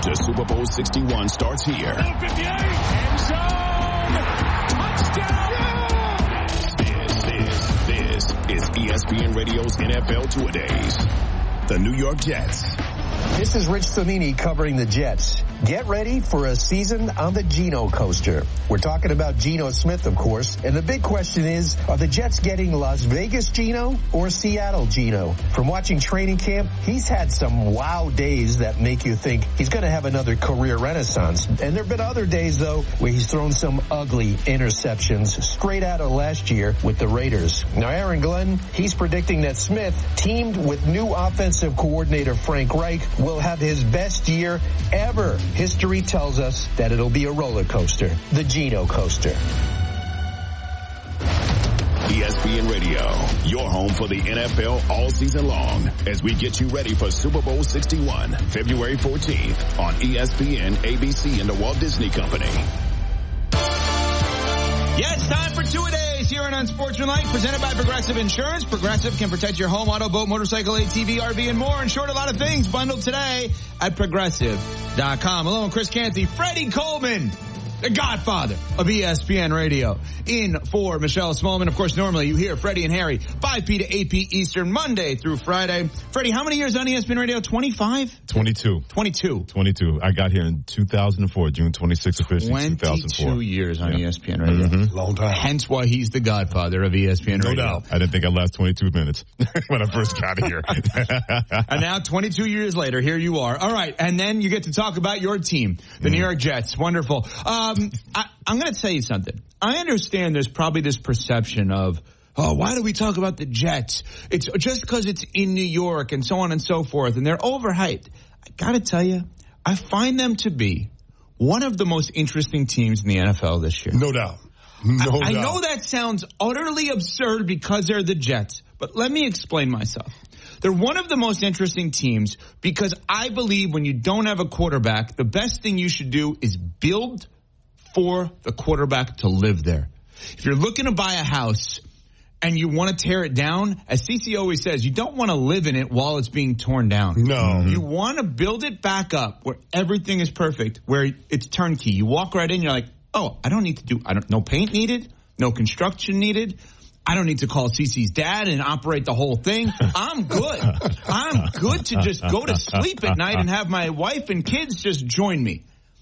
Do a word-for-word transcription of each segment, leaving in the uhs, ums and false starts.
to Super Bowl sixty-one starts here. fifty-eight, end zone, touchdown! This, this, this is E S P N Radio's N F L Two-A-Days. The New York Jets. This is Rich Cimini covering the Jets. Get ready for a season on the Geno coaster. We're talking about Geno Smith, of course. And the big question is, are the Jets getting Las Vegas Geno or Seattle Geno? From watching training camp, he's had some wow days that make you think he's going to have another career renaissance. And there have been other days, though, where he's thrown some ugly interceptions straight out of last year with the Raiders. Now, Aaron Glenn, he's predicting that Smith, teamed with new offensive coordinator Frank Reich, will have his best year ever. History tells us that it'll be a roller coaster, the Geno coaster. E S P N Radio, your home for the N F L all season long, as we get you ready for Super Bowl sixty-one, February fourteenth on E S P N, A B C, and the Walt Disney Company. Yes, time for Two-A-Days here on Unsportsmanlike, presented by Progressive Insurance. Progressive can protect your home, auto, boat, motorcycle, A T V, R V, and more. In short, a lot of things bundled today at Progressive dot com. Hello, I'm Chris Canty. Freddie Coleman, the godfather of E S P N Radio, in for Michelle Smallman. Of course, normally you hear Freddie and Harry, five p to eight p Eastern, Monday through Friday. Freddie, how many years on E S P N Radio? twenty-five? twenty-two. twenty-two. twenty-two. I got here in two thousand four, June twenty-sixth officially, two thousand four. twenty-two years on yeah. E S P N Radio. Mm-hmm. Long time. Hence why he's the godfather of E S P N No Radio. doubt. I didn't think I'd last twenty-two minutes when I first got here. And now twenty-two years later, here you are. All right. And then you get to talk about your team, the mm. New York Jets. Wonderful. Um, I, I'm going to tell you something. I understand there's probably this perception of, oh, why do we talk about the Jets? It's just because it's in New York and so on and so forth, and they're overhyped. I got to tell you, I find them to be one of the most interesting teams in the N F L this year. No doubt. No I, I doubt. know that sounds utterly absurd because they're the Jets, but let me explain myself. They're one of the most interesting teams because I believe when you don't have a quarterback, the best thing you should do is build for the quarterback to live there. If you're looking to buy a house and you want to tear it down, as C C always says, you don't want to live in it while it's being torn down. No. You want to build it back up where everything is perfect, where it's turnkey. You walk right in, you're like, oh, I don't need to do, I don't, no paint needed, no construction needed. I don't need to call Cece's dad and operate the whole thing. I'm good. I'm good to just go to sleep at night and have my wife and kids just join me.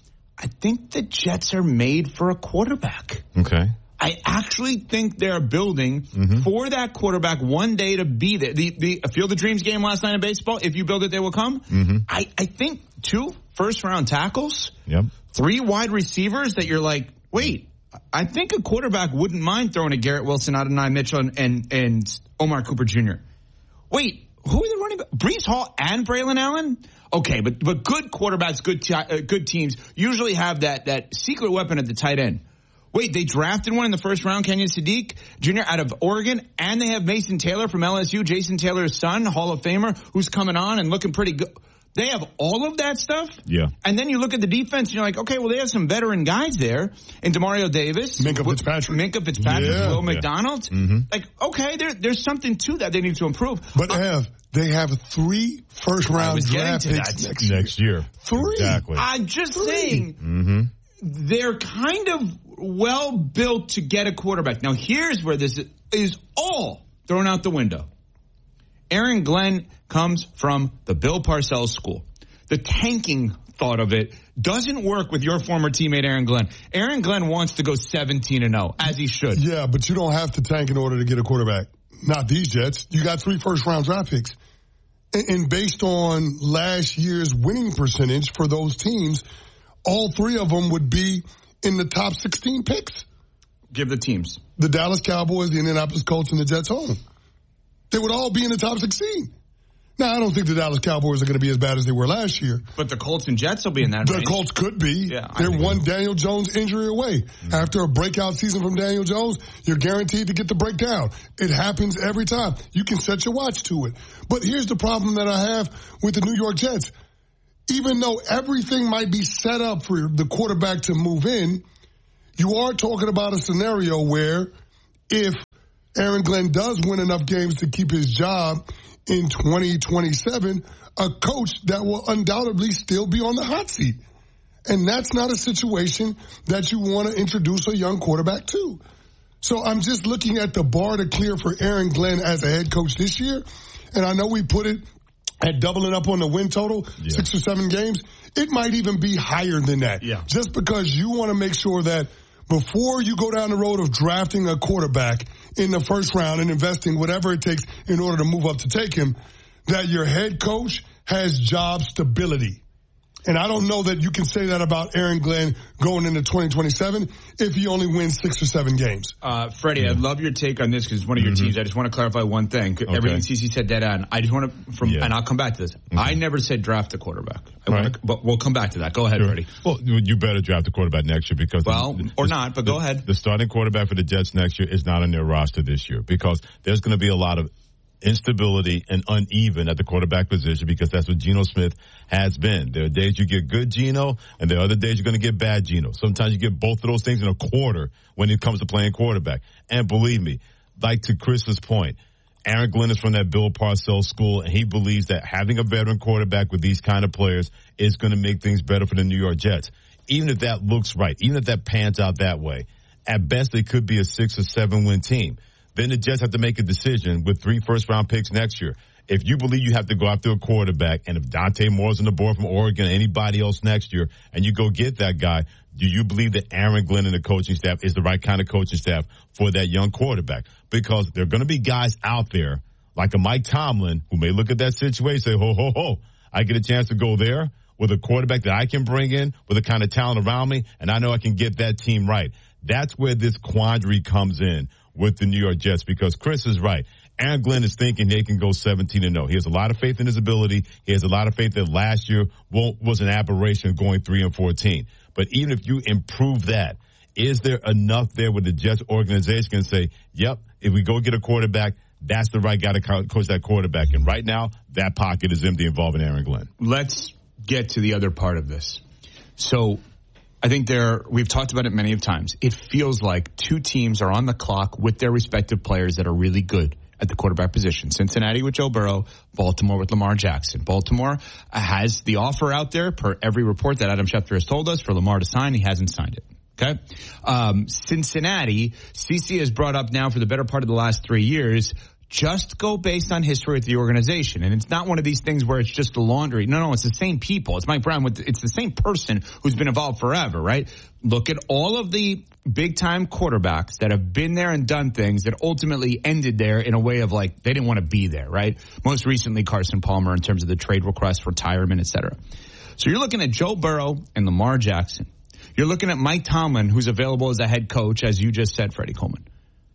I think the Jets are made for a quarterback. Okay. I actually think they're building mm-hmm. for that quarterback one day to be there. The, the Field of Dreams game last night in baseball, if you build it, they will come. Mm-hmm. I, I think two first-round tackles, yep. three wide receivers that you're like, wait, I think a quarterback wouldn't mind throwing a Garrett Wilson, Adonai Mitchell, and, and, and Omar Cooper Junior Wait, who are the running backs? Breece Hall and Braylon Allen? Okay, but but good quarterbacks, good t- uh, good teams usually have that that secret weapon at the tight end. Wait, they drafted one in the first round, Kenyon Sadiq Junior out of Oregon, and they have Mason Taylor from L S U, Jason Taylor's son, Hall of Famer, who's coming on and looking pretty good. They have all of that stuff. Yeah. And then you look at the defense and you're like, okay, well, they have some veteran guys there. And DeMario Davis. Minkah Fitzpatrick. Minkah Fitzpatrick. Yeah. Will McDonald. Mm-hmm. Like, okay, there, there's something to that they need to improve. But they uh, have, they have three first round draft getting to picks that. next year. Next year. Three. Exactly. I'm just Three. saying Mm-hmm. they're kind of well built to get a quarterback. Now, here's where this is all thrown out the window. Aaron Glenn comes from the Bill Parcells school. The tanking thought of it doesn't work with your former teammate Aaron Glenn. Aaron Glenn wants to go seventeen and oh, as he should. Yeah, but you don't have to tank in order to get a quarterback. Not these Jets. You got three first-round draft picks. And, and based on last year's winning percentage for those teams, all three of them would be in the top sixteen picks. Give the teams. The Dallas Cowboys, the Indianapolis Colts, and the Jets home. They would all be in the top sixteen. Now, I don't think the Dallas Cowboys are going to be as bad as they were last year. But the Colts and Jets will be in that The range. Colts could be. Yeah, They're think one so. Daniel Jones injury away. Mm-hmm. After a breakout season from Daniel Jones, you're guaranteed to get the breakdown. It happens every time. You can set your watch to it. But here's the problem that I have with the New York Jets. Even though everything might be set up for the quarterback to move in, you are talking about a scenario where if Aaron Glenn does win enough games to keep his job, in twenty twenty-seven a coach that will undoubtedly still be on the hot seat. And that's not a situation that you want to introduce a young quarterback to. So I'm just looking at the bar to clear for Aaron Glenn as a head coach this year. And I know we put it at doubling up on the win total, yeah. six or seven games. It might even be higher than that. Yeah. Just because you want to make sure that before you go down the road of drafting a quarterback in the first round and investing whatever it takes in order to move up to take him, that your head coach has job stability. And I don't know that you can say that about Aaron Glenn going into twenty twenty-seven if he only wins six or seven games. Uh, Freddie, yeah. I'd love your take on this because it's one of your mm-hmm. teams. I just want to clarify one thing. Okay. Everything C C said dead on. I just want to, from, yeah. and I'll come back to this. Mm-hmm. I never said draft a quarterback. I right. wanna, but we'll come back to that. Go ahead, sure. Freddie. Well, you better draft a quarterback next year because. Well, the, the, or the, not, but the, go ahead. The starting quarterback for the Jets next year is not on their roster this year because there's going to be a lot of instability and uneven at the quarterback position because that's what Geno Smith has been. There are days you get good Geno, and there are other days you're going to get bad Geno. Sometimes you get both of those things in a quarter when it comes to playing quarterback. And believe me, like to Chris's point, Aaron Glenn is from that Bill Parcells school, and he believes that having a veteran quarterback with these kind of players is going to make things better for the New York Jets. Even if that looks right, even if that pans out that way, at best it could be a six or seven win team. Then the Jets have to make a decision with three first-round picks next year. If you believe you have to go after a quarterback, and if Dante Moore's on the board from Oregon or anybody else next year, and you go get that guy, do you believe that Aaron Glenn and the coaching staff is the right kind of coaching staff for that young quarterback? Because there are going to be guys out there, like a Mike Tomlin, who may look at that situation and say, ho, ho, ho, I get a chance to go there with a quarterback that I can bring in with the kind of talent around me, and I know I can get that team right. That's where this quandary comes in with the New York Jets, because Chris is right. Aaron Glenn is thinking they can go seventeen and oh. He has a lot of faith in his ability. He has a lot of faith that last year won't, was an aberration going three and fourteen. But even if you improve that, is there enough there with the Jets organization can say, yep, if we go get a quarterback, that's the right guy to coach that quarterback. And right now, that pocket is empty involving Aaron Glenn. Let's get to the other part of this. So I think there, we've talked about it many of times. It feels like two teams are on the clock with their respective players that are really good at the quarterback position. Cincinnati with Joe Burrow, Baltimore with Lamar Jackson. Baltimore has the offer out there per every report that Adam Schefter has told us for Lamar to sign. He hasn't signed it. Okay. Um, Cincinnati, C C has brought up now for the better part of the last three years, just go based on history with the organization. And it's not one of these things where it's just a laundry. No, no, it's the same people. It's Mike Brown. With It's the same person who's been involved forever, right? Look at all of the big-time quarterbacks that have been there and done things that ultimately ended there in a way of like they didn't want to be there, right? Most recently, Carson Palmer in terms of the trade request, retirement, et cetera. So you're looking at Joe Burrow and Lamar Jackson. You're looking at Mike Tomlin, who's available as a head coach, as you just said, Freddie Coleman.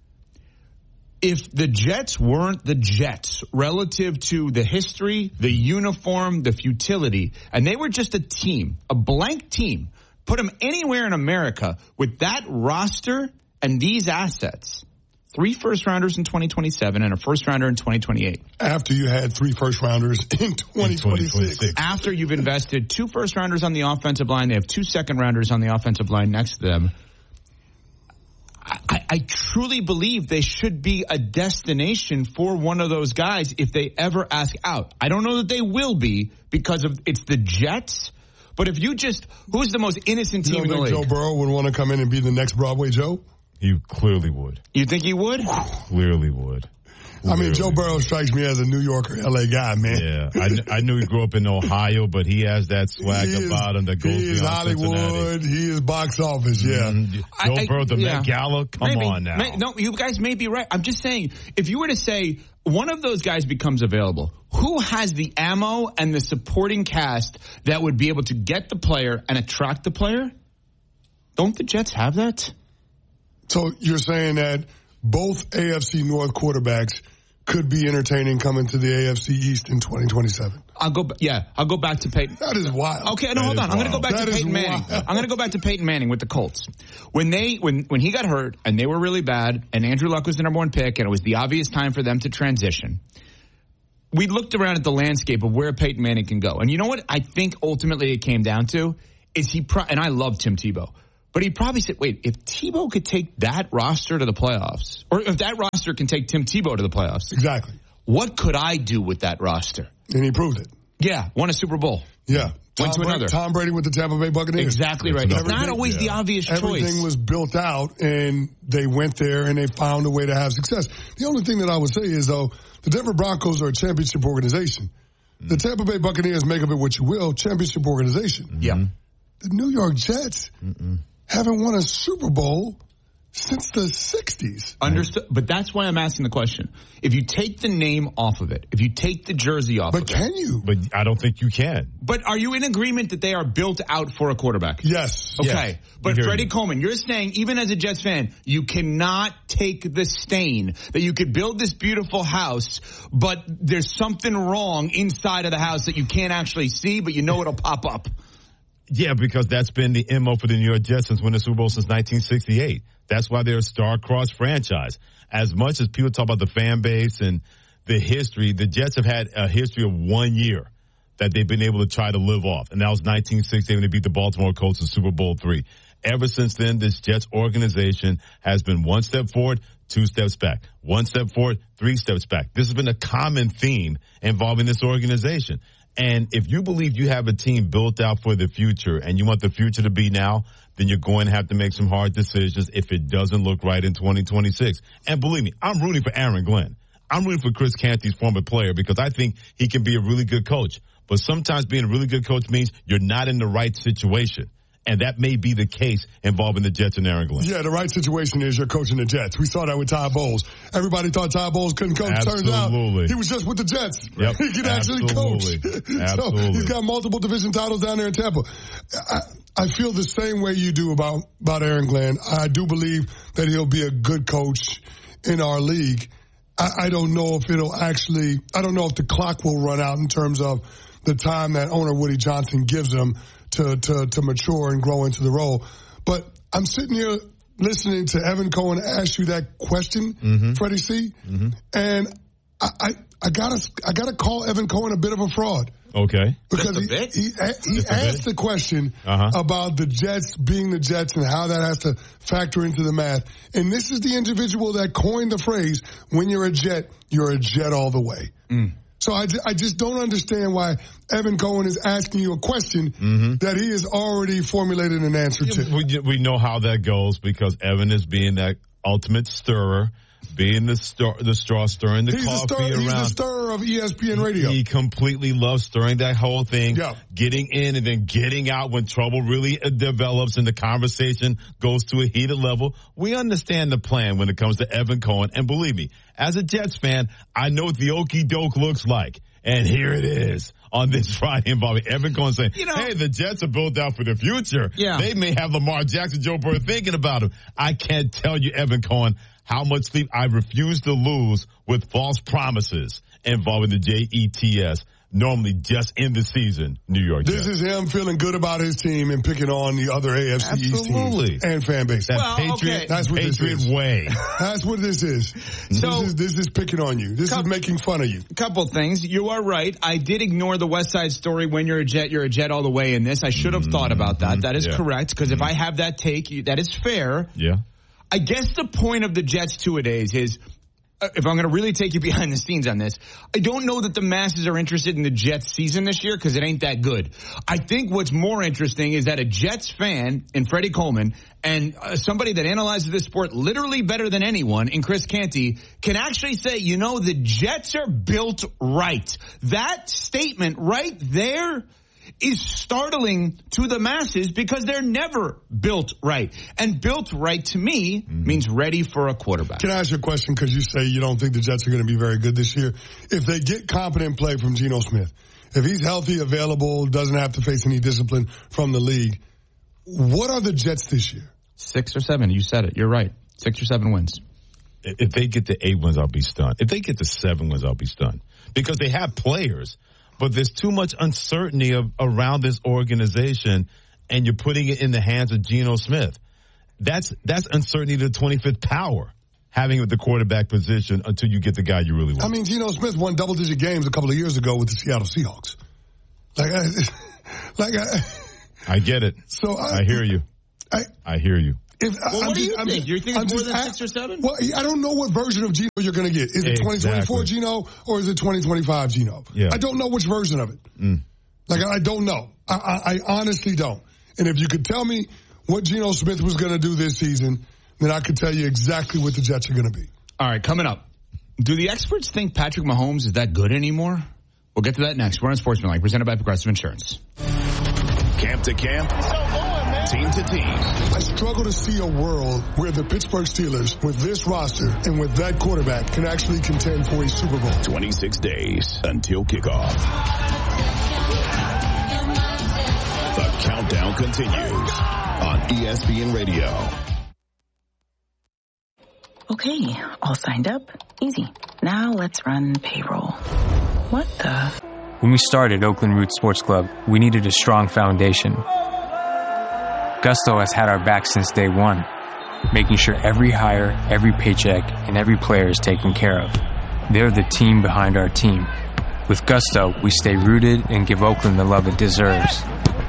If the Jets weren't the Jets relative to the history, the uniform, the futility, and they were just a team, a blank team, put them anywhere in America with that roster and these assets, three first-rounders in twenty twenty-seven and a first-rounder in twenty twenty-eight. After you had three first-rounders in twenty twenty-six. After you've invested two first-rounders on the offensive line, they have two second-rounders on the offensive line next to them. I, I truly believe they should be a destination for one of those guys if they ever ask out. I don't know that they will be because of it's the Jets. But if you just, who's the most innocent team you in the think league? Joe Burrow would want to come in and be the next Broadway Joe? He clearly would. You think he would? Clearly would. I mean, Joe Burrow strikes me as a New Yorker, L A guy, man. Yeah, I, I knew he grew up in Ohio, but he has that swag he about is, him that goes he is beyond Hollywood. Cincinnati. He is box office, yeah. Mm-hmm. Joe Burrow, the yeah. Met Gala, come Maybe. on now. May, no, you guys may be right. I'm just saying, if you were to say one of those guys becomes available, who has the ammo and the supporting cast that would be able to get the player and attract the player? Don't the Jets have that? So you're saying that both A F C North quarterbacks could be entertaining coming to the A F C East in twenty twenty-seven. I'll go. Yeah, I'll go back to Peyton. That is wild. Okay, no, that hold on. I'm going to go back that to Peyton Manning. Wild. I'm going to go back to Peyton Manning with the Colts. When they, when when he got hurt and they were really bad, and Andrew Luck was the number one pick, and it was the obvious time for them to transition. We looked around at the landscape of where Peyton Manning can go, and you know what? I think ultimately it came down to is he. Pro- and I love Tim Tebow. But he probably said, wait, if Tebow could take that roster to the playoffs, or if that roster can take Tim Tebow to the playoffs. Exactly. what could I do with that roster? And he proved it. Yeah, won a Super Bowl. Yeah. Went to Tom, another. Tom Brady with the Tampa Bay Buccaneers. Exactly right. It's not always yeah. the obvious choice. Everything was built out, and they went there, and they found a way to have success. The only thing that I would say is, though, the Denver Broncos are a championship organization. Mm. The Tampa Bay Buccaneers, make of it what you will, championship organization. Mm-hmm. Yeah. The New York Jets Mm-mm. haven't won a Super Bowl since the sixties. Understood. But that's why I'm asking the question. If you take the name off of it, if you take the jersey off but of it. But can you? But I don't think you can. But are you in agreement that they are built out for a quarterback? Yes. Okay. Yes. But Freddie you. Coleman, you're saying, even as a Jets fan, you cannot take the stain that you could build this beautiful house, but there's something wrong inside of the house that you can't actually see, but you know it'll pop up. Yeah, because that's been the M O for the New York Jets since winning the Super Bowl since nineteen sixty-eight. That's why they're a star-crossed franchise. As much as people talk about the fan base and the history, the Jets have had a history of one year that they've been able to try to live off. And that was nineteen sixty when they beat the Baltimore Colts in Super Bowl three. Ever since then, this Jets organization has been one step forward, two steps back. One step forward, three steps back. This has been a common theme involving this organization. And if you believe you have a team built out for the future and you want the future to be now, then you're going to have to make some hard decisions if it doesn't look right in twenty twenty-six. And believe me, I'm rooting for Aaron Glenn. I'm rooting for Chris Canty's former player because I think he can be a really good coach. But sometimes being a really good coach means you're not in the right situation. And that may be the case involving the Jets and Aaron Glenn. Yeah, the right situation is you're coaching the Jets. We saw that with Ty Bowles. Everybody thought Ty Bowles couldn't coach. Absolutely. Turns out he was just with the Jets. Yep. He could actually Absolutely. coach. Absolutely. So he's got multiple division titles down there in Tampa. I, I feel the same way you do about, about Aaron Glenn. I do believe that he'll be a good coach in our league. I, I don't know if it'll actually, I don't know if the clock will run out in terms of the time that owner Woody Johnson gives him to, to, to mature and grow into the role. But I'm sitting here listening to Evan Cohen ask you that question, mm-hmm. Freddie C. Mm-hmm. And I, I, I gotta, I gotta call Evan Cohen a bit of a fraud. Okay. Because he, he, he, he asked the question uh-huh. about the Jets being the Jets and how that has to factor into the math. And this is the individual that coined the phrase, when you're a Jet, you're a Jet all the way. Mm. So I, I just don't understand why Evan Cohen is asking you a question mm-hmm. that he has already formulated an answer to. We, we know how that goes because Evan is being that ultimate stirrer, being the, stir, the straw stirring the he's coffee the stir, around. He's the stirrer of E S P N Radio. He, he completely loves stirring that whole thing, yeah. getting in and then getting out when trouble really develops and the conversation goes to a heated level. We understand the plan when it comes to Evan Cohen. And believe me, as a Jets fan, I know what the okie doke looks like. And here it is on this Friday involving Evan Cohen saying, you know, hey, the Jets are built out for the future. Yeah. They may have Lamar Jackson, Joe Burrow thinking about him. I can't tell you, Evan Cohen, how much sleep I refuse to lose with false promises involving the J E T S. Normally just in the season, New York Jets. This is him feeling good about his team and picking on the other A F C East teams and fan base. That well, Patriot, okay. That's what Patriot this is. way. That's what this is. So, this is. This is picking on you. This couple, is making fun of you. A couple things. You are right. I did ignore the West Side Story. When you're a Jet, you're a Jet all the way in this. I should have mm-hmm. thought about that. That is yeah. correct. Because mm-hmm. if I have that take, that is fair. Yeah. I guess the point of the Jets two-a-days is, if I'm going to really take you behind the scenes on this, I don't know that the masses are interested in the Jets season this year because it ain't that good. I think what's more interesting is that a Jets fan in Freddie Coleman and uh, somebody that analyzes this sport literally better than anyone in Chris Canty can actually say, you know, the Jets are built right. That statement right there is startling to the masses because they're never built right. And built right to me mm-hmm. means ready for a quarterback. Can I ask you a question? Because you say you don't think the Jets are going to be very good this year. If they get competent play from Geno Smith, if he's healthy, available, doesn't have to face any discipline from the league, what are the Jets this year? Six or seven. You said it. You're right. Six or seven wins. If they get to eight wins, I'll be stunned. If they get to seven wins, I'll be stunned. Because they have players. But there's too much uncertainty of, around this organization, and you're putting it in the hands of Geno Smith. That's that's uncertainty to the twenty-fifth power, having it at the quarterback position until you get the guy you really want. I mean, Geno Smith won double-digit games a couple of years ago with the Seattle Seahawks. Like, I, like I, I get it. So I, I hear you. I, I hear you. If, well, I'm what do just, you I'm think? Just, Do you think I'm it's more just, than I, six or seven? Well, I don't know what version of Geno you're going to get. Is it exactly. twenty twenty-four Geno or is it twenty twenty-five Geno? Yeah. I don't know which version of it. Mm. Like, I don't know. I, I, I honestly don't. And if you could tell me what Geno Smith was going to do this season, then I could tell you exactly what the Jets are going to be. All right, coming up. Do the experts think Patrick Mahomes is that good anymore? We'll get to that next. We're on Sportsmanlike, presented by Progressive Insurance. Camp to camp, team to team. I struggle to see a world where the Pittsburgh Steelers, with this roster and with that quarterback, can actually contend for a Super Bowl. twenty-six days until kickoff. The countdown continues on E S P N Radio. Okay, all signed up. Easy. Now let's run payroll. What the? When we started Oakland Roots Sports Club, we needed a strong foundation. Gusto has had our back since day one, making sure every hire, every paycheck, and every player is taken care of. They're the team behind our team. With Gusto, we stay rooted and give Oakland the love it deserves.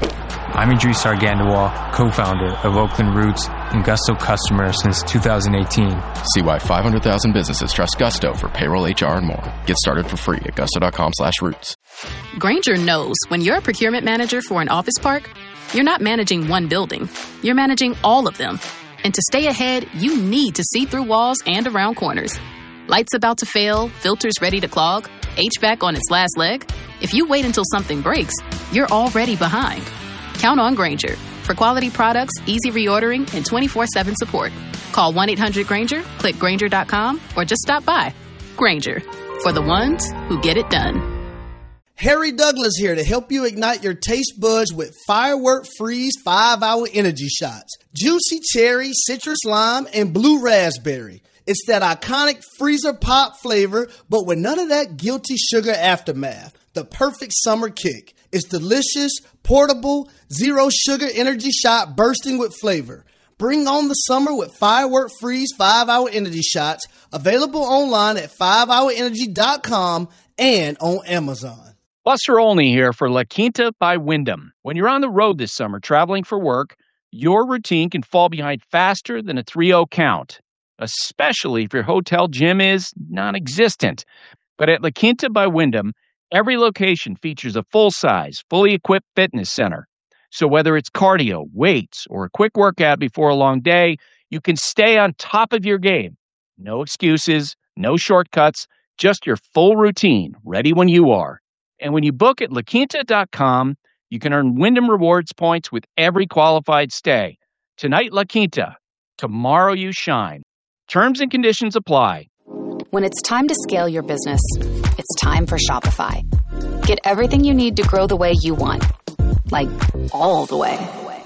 I'm Idris Argandawal, co-founder of Oakland Roots and Gusto customer since two thousand eighteen. See why five hundred thousand businesses trust Gusto for payroll, H R, and more. Get started for free at gusto.com slash roots. Grainger knows when you're a procurement manager for an office park, you're not managing one building. You're managing all of them. And to stay ahead, you need to see through walls and around corners. Lights about to fail, filters ready to clog, H V A C on its last leg. If you wait until something breaks, you're already behind. Count on Grainger for quality products, easy reordering, and twenty-four seven support. Call one eight hundred Grainger, click Grainger dot com, or just stop by. Grainger, for the ones who get it done. Harry Douglas here to help you ignite your taste buds with Firework Freeze five hour Energy Shots. Juicy cherry, citrus lime, and blue raspberry. It's that iconic freezer pop flavor, but with none of that guilty sugar aftermath. The perfect summer kick. It's delicious, portable, zero sugar energy shot bursting with flavor. Bring on the summer with Firework Freeze five hour Energy Shots, available online at five hour energy dot com and on Amazon. Buster Olney here for La Quinta by Wyndham. When you're on the road this summer traveling for work, your routine can fall behind faster than a three oh count, especially if your hotel gym is non-existent. But at La Quinta by Wyndham, every location features a full-size, fully equipped fitness center. So whether it's cardio, weights, or a quick workout before a long day, you can stay on top of your game. No excuses, no shortcuts, just your full routine, ready when you are. And when you book at la quinta dot com, you can earn Wyndham Rewards points with every qualified stay. Tonight, La Quinta. Tomorrow, you shine. Terms and conditions apply. When it's time to scale your business, it's time for Shopify. Get everything you need to grow the way you want. Like, all the way.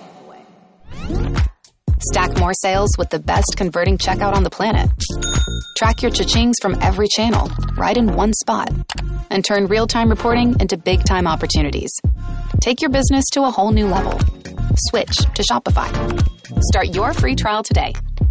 Stack more sales with the best converting checkout on the planet. Track your cha-chings from every channel, right in one spot. And turn real-time reporting into big-time opportunities. Take your business to a whole new level. Switch to Shopify. Start your free trial today.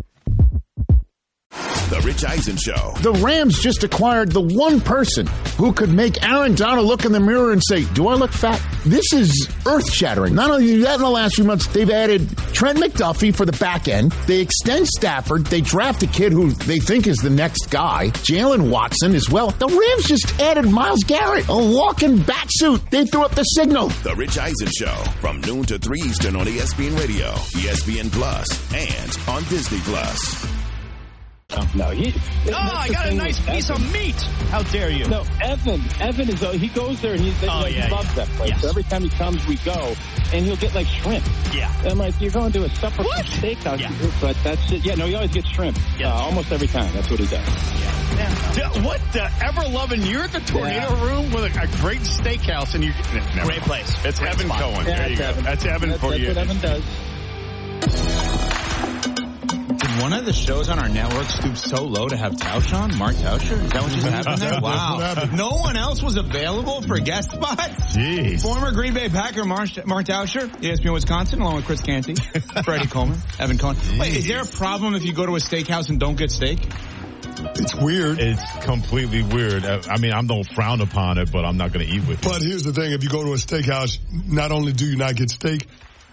The Rich Eisen Show. The Rams just acquired the one person who could make Aaron Donald look in the mirror and say, do I look fat? This is earth-shattering. Not only that, in the last few months, they've added Trent McDuffie for the back end. They extend Stafford. They draft a kid who they think is the next guy, Jalen Watson as well. The Rams just added Myles Garrett, a walking bat suit. They threw up the signal. The Rich Eisen Show, from noon to three Eastern on E S P N Radio, E S P N Plus, and on Disney Plus. Oh, no, he. Oh, I got a nice piece Evan. of meat. How dare you? No, Evan. Evan is. He goes there and he's. Oh, like, yeah, he loves yeah. that place. Yes. So every time he comes, we go, and he'll get like shrimp. Yeah. And I'm like, you're going to a supper what? steakhouse, yeah. but that's it. Yeah, no, he always gets shrimp. Yeah. Uh, almost every time. That's what he does. Yeah. yeah. What the ever loving? You're at the tornado yeah. room with a, a great steakhouse, and you. Never. Great place. It's great Evan spot. Cohen. Yeah, there you go. Evan. That's Evan that's, for that's you. That's what Evan does. Did one of the shows on our network stoop so low to have Tausch on? Mark Tauscher? Is that what just happened there? Wow. No one else was available for guest spots? Jeez. Former Green Bay Packer Mark, Mark Tauscher, E S P N Wisconsin, along with Chris Canty, Freddie Coleman, Evan Cohen. Jeez. Wait, is there a problem if you go to a steakhouse and don't get steak? It's weird. It's completely weird. I mean, I don't frown upon it, but I'm not going to eat with it. But here's the thing. If you go to a steakhouse, not only do you not get steak,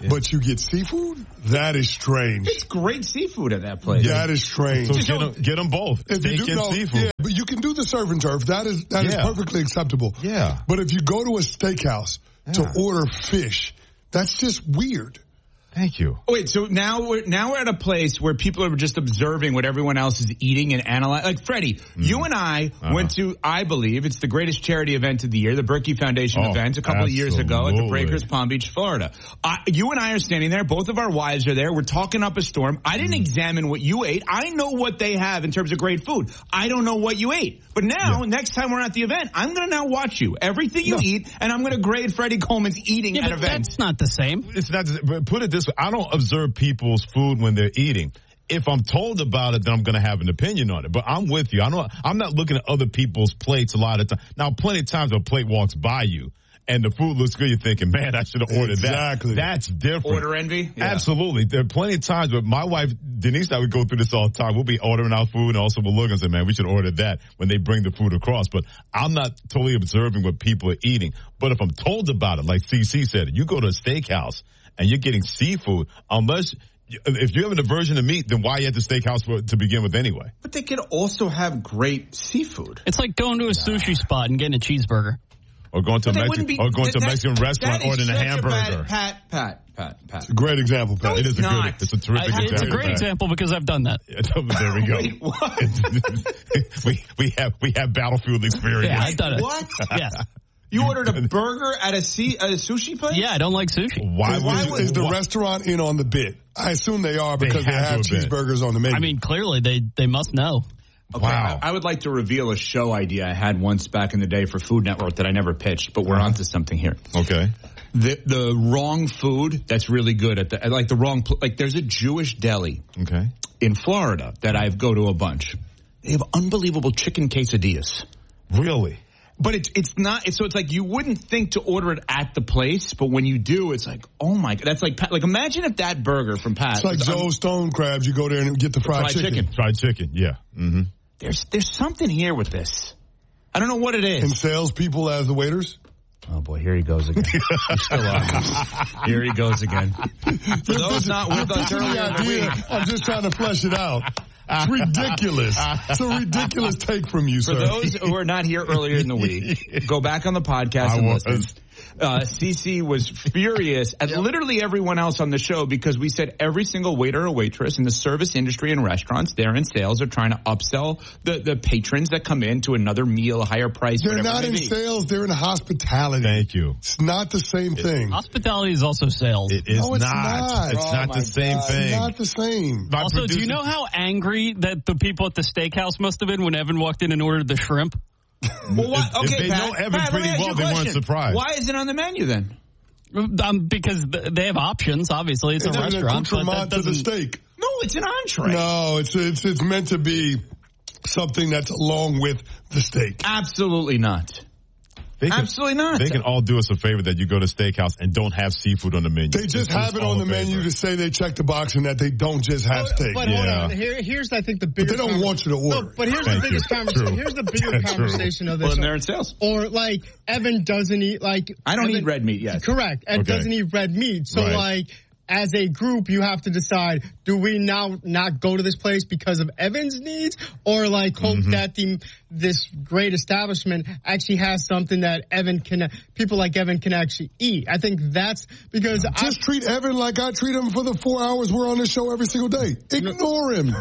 but you get seafood? That is strange. It's great seafood at that place. That is strange. So get them, get them both. If Steak you do, and no, seafood. Yeah, but you can do the surf and turf. That is that Yeah. is perfectly acceptable. Yeah. But if you go to a steakhouse Yeah. to order fish, that's just weird. Thank you. Oh, wait, so now we're now we're at a place where people are just observing what everyone else is eating and analyzing. Like Freddie, mm. you and I uh-huh. went to, I believe, it's the greatest charity event of the year, the Berkey Foundation oh, event a couple absolutely. of years ago at the Breakers, Palm Beach, Florida. Uh, you and I are standing there. Both of our wives are there. We're talking up a storm. I didn't mm. examine what you ate. I know what they have in terms of great food. I don't know what you ate. But now, yeah. next time we're at the event, I'm going to now watch you. Everything you no. eat, and I'm going to grade Freddie Coleman's eating yeah, at but events. That's not the same. It's not. But put it this way: I don't observe people's food when they're eating. If I'm told about it, then I'm going to have an opinion on it. But I'm with you. I don't, I'm not looking at other people's plates a lot of time. Now, plenty of times a plate walks by you and the food looks good, you're thinking, man, I should have ordered exactly. that. That's different. Order envy? Yeah. Absolutely. There are plenty of times, but my wife, Denise and I would go through this all the time. We'll be ordering our food and also we'll look and say, man, we should order that when they bring the food across. But I'm not totally observing what people are eating. But if I'm told about it, like C C said, you go to a steakhouse and you're getting seafood, unless... If you have an aversion to meat, then why are you at the steakhouse for, to begin with anyway? But they could also have great seafood. It's like going to a nah. sushi spot and getting a cheeseburger. Or going to a Mexican, be, or going that, to a Mexican that, restaurant that ordering a hamburger. A Pat, Pat, Pat, Pat. It's a great example, Pat. No, it is it's a not. good. It's a terrific I, example. It's a great Pat. example because I've done that. There we go. Wait, what? we we have we have battlefield experience. Yeah, I've done it. What? Yes. You ordered a burger at a, C, a sushi place? Yeah, I don't like sushi. Why, why would, is the why? restaurant in on the bit? I assume they are because they they have, have cheeseburgers on the menu. I mean, clearly they, they must know. Okay, wow. I, I would like to reveal a show idea I had once back in the day for Food Network that I never pitched, but we're uh-huh. onto something here. Okay. The the wrong food that's really good at the like the wrong like there's a Jewish deli okay in Florida that I go to a bunch. They have unbelievable chicken quesadillas. Really? But it's it's not it's, so it's like you wouldn't think to order it at the place, but when you do, it's like, oh my god, that's like like imagine if that burger from Pat. It's like Joe's un- Stone Crabs. You go there and get the fried, fried chicken. chicken. Fried chicken, yeah. Mm-hmm. There's there's something here with this. I don't know what it is. And salespeople as the waiters. Oh boy, here he goes again. He's still on. Here he goes again. For those not with us earlier in the week, I'm just trying to flesh it out. It's ridiculous. It's a ridiculous take from you, For sir. For those who were not here earlier in the week, go back on the podcast I and was. listen. Uh, Cece was furious at yep. literally everyone else on the show because we said every single waiter or waitress in the service industry and restaurants, they're in sales, are trying to upsell the, the patrons that come in to another meal, a higher price. They're not in be. sales, they're in hospitality. Thank you. It's not the same it, thing. Hospitality is also sales. It is no, it's not. not. It's oh not the same God. thing. It's not the same. My also, producer- do you know how angry that the people at the steakhouse must have been when Evan walked in and ordered the shrimp? Well, why, okay, if they Pat, know Evan Pat, pretty well, they weren't surprised. Why is it on the menu then? Um, because they have options. Obviously, it's, it's a restaurant. But that to the steak. No, it's an entree. No, it's it's it's meant to be something that's along with the steak. Absolutely not. They can, Absolutely not. They can all do us a favor that you go to steakhouse and don't have seafood on the menu. They just, just have it on the menu to say they check the box and that they don't just have oh, steak. But yeah. hold on. Here, here's, I think, the biggest... But they don't conver- want you to order. No, but here's Thank the biggest you. conversation. True. Here's the bigger That's conversation true. of this. Well, they're in sales. Or, like, Evan doesn't eat, like... I don't Evan, eat red meat, yes. Correct. Ed okay. doesn't eat red meat. So, right. like... As a group, you have to decide, do we now not go to this place because of Evan's needs or like hope mm-hmm. that the this great establishment actually has something that Evan can, people like Evan can actually eat? I think that's because... Just I, treat Evan like I treat him for the four hours we're on this show every single day. Ignore him.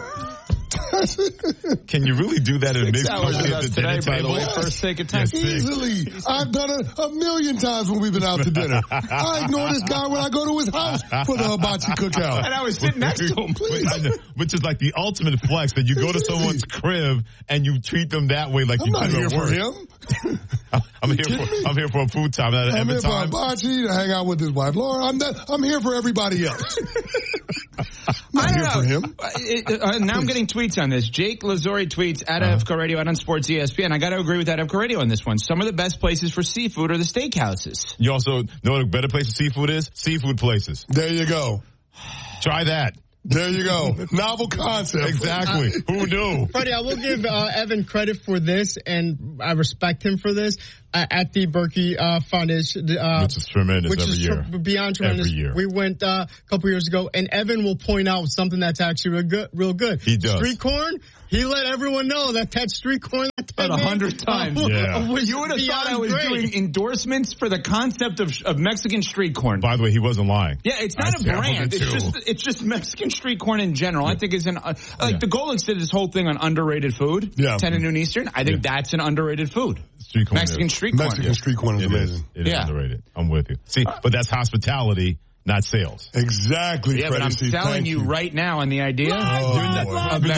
Can you really do that in a mixed company at the today, dinner by the way, first take a test. Yes, easily. I've done it a million times when we've been out to dinner. I ignore this guy when I go to his house for the hibachi cookout. And I was sitting next to him, please. Which is like the ultimate flex that you go to someone's crib and you treat them that way like I'm you not do here at for work. him. I'm here for me? I'm here for a food time. Not I'm here for time. hibachi to hang out with his wife Laura. I'm not, I'm here for everybody else. I'm not I here know. for him. Uh, uh, now I'm getting tweets on this. Jake Lazori tweets at uh-huh. F K Radio, out on Sports E S P N. I got to agree with that F K Radio on this one. Some of the best places for seafood are the steakhouses. You also know what a better place for seafood is? Seafood places. There you go. Try that. There you go. Novel concept. Exactly. Uh, Who knew? Freddie, I will give uh, Evan credit for this, and I respect him for this. Uh, at the Berkey uh, Foundation, uh, which is tremendous which every is year. Tr- beyond tremendous. Every year. We went uh, a couple years ago, and Evan will point out something that's actually real good. Real good. He does. Street corn. He let everyone know that that street corn that about a hundred times. Uh, yeah. was You would have thought I was great. doing endorsements for the concept of, of Mexican street corn. By the way, he wasn't lying. Yeah, it's not I a brand. it It's too. just it's just Mexican street corn in general. Yeah. I think is an uh, like Yeah. the Golix did this whole thing on underrated food. Yeah. ten and noon Eastern. I think Yeah. that's an underrated food. Street corn Mexican is. street corn. Mexican street corn is It amazing. is. It is Yeah. underrated. I'm with you. See, but that's hospitality, not sales. Exactly. Yeah, Freddie but I'm C. selling Thank you, right now on the idea Oh, of boy. Mexican